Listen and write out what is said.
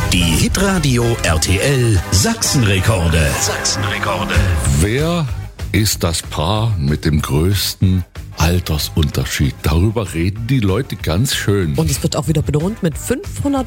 Die Hitradio RTL Sachsenrekorde. Wer ist das Paar mit dem größten Altersunterschied? Darüber reden die Leute ganz schön. Und es wird auch wieder belohnt mit 500